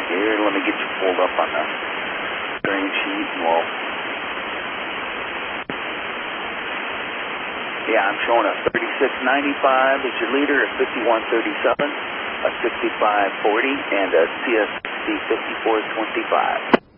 Here, let me get you pulled up on the steering sheet and we'll... Yeah, I'm showing a 3695 as your leader, a 5137, a 6540, and a CSC 5425.